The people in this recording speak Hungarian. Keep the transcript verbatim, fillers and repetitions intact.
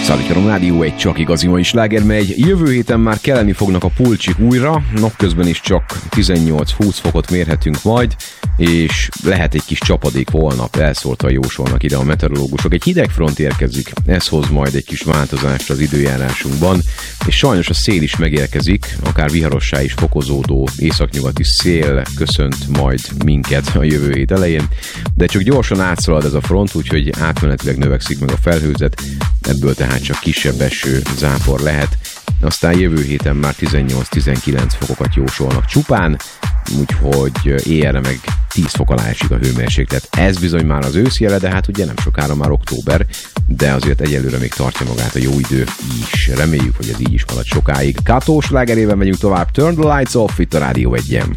Szállítjanom Rádió egy csak igazi mai sláger megy. Jövő héten már kelleni fognak a pulcsik újra, napközben is csak tizennyolc-húsz fokot mérhetünk majd, és lehet egy kis csapadék holnap, elszóltan jósolnak ide a meteorológusok. Egy hideg front érkezik, ez hoz majd egy kis változást az időjárásunkban, és sajnos a szél is megérkezik, akár viharossá is fokozódó északnyugati szél köszönt majd minket a jövő hét elején, de csak gyorsan átszalad ez a front, úgyhogy átmenetileg növekszik meg a felhőzet, ebből tehát csak kisebb eső, zápor lehet. Aztán jövő héten már tizennyolc-tizenkilenc fokokat jósolnak csupán, úgyhogy éjjelre meg tíz fok alá esik a hőmérséklet. Ez bizony már az ősz jele, de hát ugye nem sokára már október, de azért egyelőre még tartja magát a jó idő is. Reméljük, hogy ez így is marad sokáig. Kató slágerében megyünk tovább. Turn the lights off itt a Rádió egyen.